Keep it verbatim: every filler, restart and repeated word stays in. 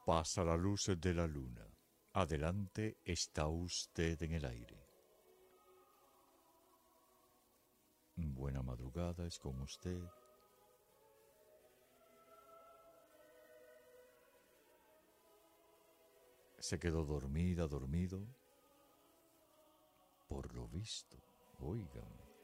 Pasa la luz de la luna. Adelante, está usted en el aire. Buena madrugada, es con usted. Se quedó dormida, dormido. Por lo visto, oigan.